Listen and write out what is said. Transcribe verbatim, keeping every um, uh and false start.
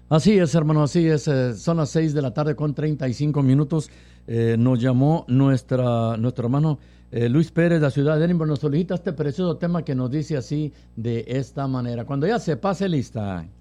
Así es, hermano, así es. Eh, son las seis de la tarde con treinta y cinco minutos. Eh, nos llamó nuestra, nuestro hermano eh, Luis Pérez de la ciudad de Edinburgh. Nos solicita este precioso tema que nos dice así, de esta manera. Cuando ya se pase lista.